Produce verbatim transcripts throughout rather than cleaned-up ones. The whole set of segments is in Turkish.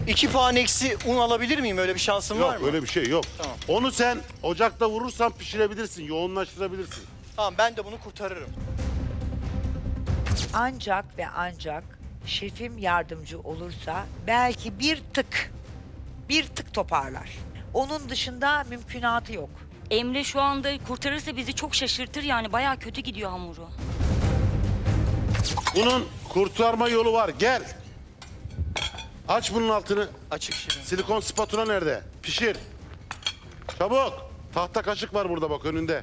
İki puan eksi un alabilir miyim? Öyle bir şansım Yok var mı? öyle bir şey yok. Tamam. Onu sen ocakta vurursan pişirebilirsin, yoğunlaştırabilirsin. Tamam, ben de bunu kurtarırım. Ancak ve ancak şefim yardımcı olursa belki bir tık, bir tık toparlar. Onun dışında mümkünatı yok. Emre şu anda kurtarırsa bizi çok şaşırtır yani. Bayağı kötü gidiyor hamuru. Bunun kurtarma yolu var. Gel. Aç bunun altını. Açık şefim. Silikon spatula nerede? Pişir. Çabuk. Tahta kaşık var burada bak önünde.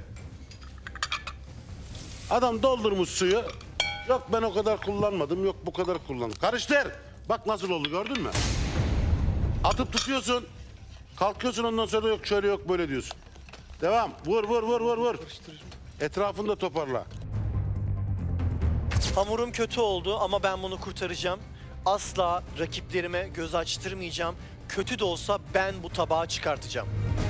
Adam doldurmuş suyu. Yok ben o kadar kullanmadım. Yok bu kadar kullandım. Karıştır. Bak nasıl oldu gördün mü? Atıp tutuyorsun. Kalkıyorsun ondan sonra yok şöyle yok böyle diyorsun. Devam. Vur vur vur vur vur. Etrafını da toparla. Hamurum kötü oldu ama ben bunu kurtaracağım. Asla rakiplerime göz açtırmayacağım. Kötü de olsa ben bu tabağı çıkartacağım.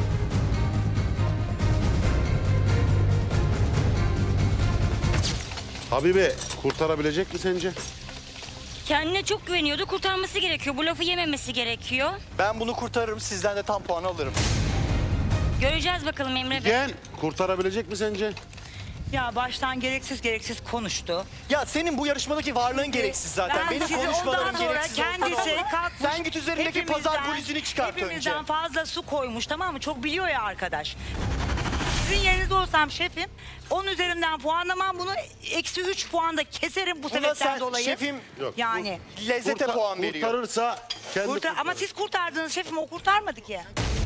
Habibe kurtarabilecek mi sence? Kendine çok güveniyordu. Kurtarması gerekiyor. Bu lafı yememesi gerekiyor. Ben bunu kurtarırım, sizden de tam puan alırım. Göreceğiz bakalım Emre Bey. Gel. Kurtarabilecek mi sence? Ya baştan gereksiz gereksiz konuştu. Ya senin bu yarışmadaki varlığın gereksiz zaten. Ben Benim sizi konuşmalarım ondan sonra gereksiz. kendisi ortada. kalkmış. Sen git üzerindeki pazar hepimizden- polisini çıkart önce. Hepimizden fazla su koymuş, tamam mı? Çok biliyor ya arkadaş. Sizin yerinizde olsam şefim, on üzerinden puanlamam, bunu eksi üç puanda keserim bu Buna sebepten sen dolayı. şefim Yok. Yani. lezzete Kurtar- puan veriyor. Kurtarırsa kendi Kurtar, ama kurtarır. siz kurtardınız şefim, o kurtarmadı ki.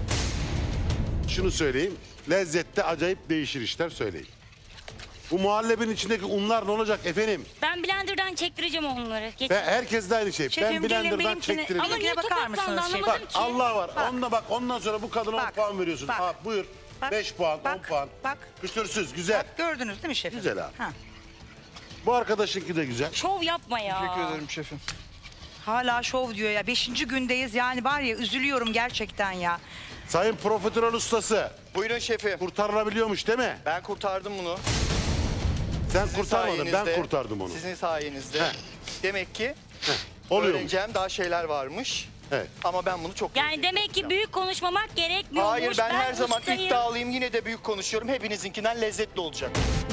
Şunu söyleyeyim. Lezzette acayip değişir işler söyleyeyim. Bu muhallebinin içindeki unlar ne olacak efendim? Ben blenderdan çektireceğim onları. Geç. Ve herkes de aynı şey. Şefim, ben gelin blenderdan benimkine- çektireceğim. Ama niye bakar topaklandı mısınız şefim? anlamadım Bak ki. Allah var. Bak. Onunla bak. Ondan sonra bu kadına on Bak, puan veriyorsun. bak. Ha, buyur. Bak, beş puan, bak, on puan. bak. Kusursuz, güzel. Gördünüz değil mi şefim? Güzel abi. Ha. Bu arkadaşınki de güzel. Şov yapma ya. Teşekkür ederim şefim. Hala şov diyor ya. Beşinci gündeyiz yani, var ya üzülüyorum gerçekten ya. Sayın profiterol ustası Buyurun şefim. kurtarılabiliyormuş değil mi? Ben kurtardım bunu. Sen Sizin kurtarmadın, ben sayenizde- kurtardım onu. Sizin sayenizde. Heh. Demek ki Oluyormuş. öğreneceğim daha şeyler varmış. Evet. Ama ben bunu çok Yani demek ki büyük konuşmamak gerekmiyormuş. Hayır, ben, her zaman ustayım. iddialıyım. Yine de büyük konuşuyorum. Hepinizinkinden lezzetli olacak.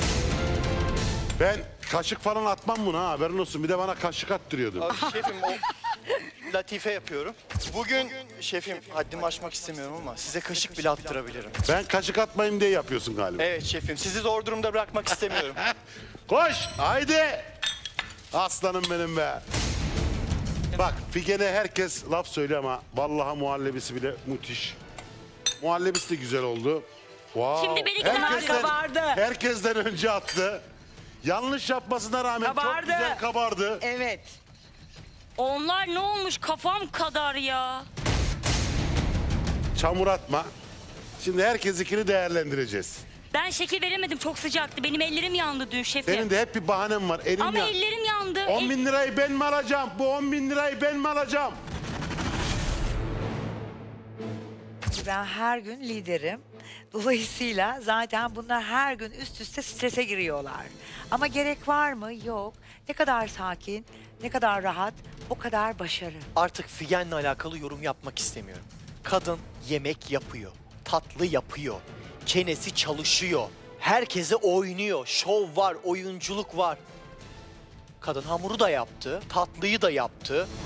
Ben kaşık falan atmam buna ha, haberin olsun. Bir de bana kaşık attırıyordu. Abi şefim o latife yapıyorum. Bugün şefim haddimi aşmak istemiyorum ama size kaşık bile attırabilirim. Ben kaşık atmayayım diye yapıyorsun galiba. Evet şefim, sizi zor durumda bırakmak istemiyorum. Koş haydi. Aslanım benim be. Bak Figen'e herkes laf söylüyor ama vallahi muhallebisi bile müthiş. Muhallebisi de güzel oldu. Wow. Şimdi benimki daha Herkesten- kabardı. Herkesten önce attı. Yanlış yapmasına rağmen çok Kabardı. güzel kabardı. Evet. Onlar ne olmuş kafam kadar ya. Çamur atma. Şimdi herkesinkini değerlendireceğiz. Ben şekil veremedim, çok sıcaktı. Benim ellerim yandı dün şefim. Senin de hep bir bahanen var. Elin Ama yan- ellerim yandı. on El- bin lirayı ben mi alacağım? Bu on bin lirayı ben mi alacağım? Ben her gün liderim. Dolayısıyla zaten bunlar her gün üst üste strese giriyorlar. Ama gerek var mı? Yok. Ne kadar sakin, ne kadar rahat, o kadar başarı. Artık Figen'le alakalı yorum yapmak istemiyorum. Kadın yemek yapıyor, tatlı yapıyor, çenesi çalışıyor, herkese oynuyor, şov var, oyunculuk var. Kadın hamuru da yaptı, tatlıyı da yaptı.